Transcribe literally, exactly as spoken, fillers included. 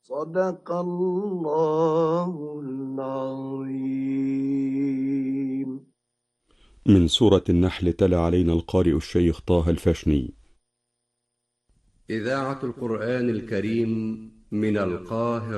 صدق الله العظيم. من سورة النحل تلا علينا القارئ الشيخ طه الفاشني. إذاعة القرآن الكريم من القاهرة.